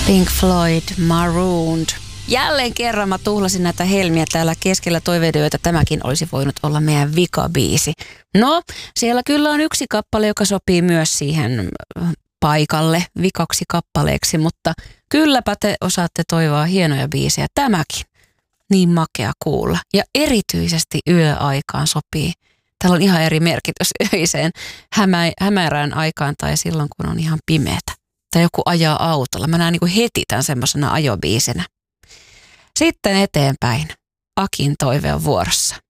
Pink Floyd, Marooned. Jälleen kerran mä tuhlasin näitä helmiä täällä keskellä toiveidioita. Tämäkin olisi voinut olla meidän vikabiisi. No, siellä kyllä on yksi kappale, joka sopii myös siihen paikalle vikaksi kappaleeksi, mutta kylläpä te osaatte toivoa hienoja biisejä. Tämäkin. Niin makea kuulla. Ja erityisesti yöaikaan sopii. Täällä on ihan eri merkitys öiseen hämärään aikaan tai silloin, kun on ihan pimeätä. Tai joku ajaa autolla. Mä näen niin kuin heti tämän semmoisena ajobiisinä. Sitten eteenpäin. Akin toive on vuorossa.